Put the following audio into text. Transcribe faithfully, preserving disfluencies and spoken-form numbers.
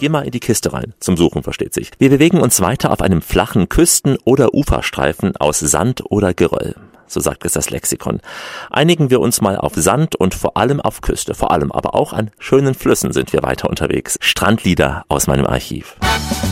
Geh mal in die Kiste rein. Zum Suchen, versteht sich. Wir bewegen uns weiter auf einem flachen Küsten- oder Uferstreifen aus Sand oder Geröll. So sagt es das Lexikon. Einigen wir uns mal auf Sand und vor allem auf Küste. Vor allem aber auch an schönen Flüssen sind wir weiter unterwegs. Strandlieder aus meinem Archiv.